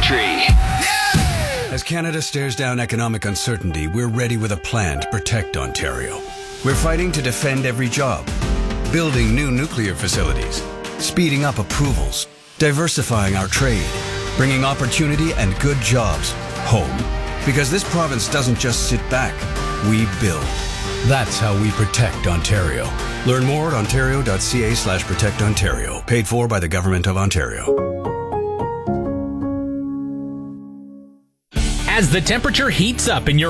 country. As Canada stares down economic uncertainty, we're ready with a plan to protect Ontario. We're fighting to defend every job, building new nuclear facilities, speeding up approvals, diversifying our trade, bringing opportunity and good jobs home. Because this province doesn't just sit back, we build. That's how we protect Ontario. Learn more at ontario.ca/protectontario. Paid for by the Government of Ontario. As the temperature heats up in your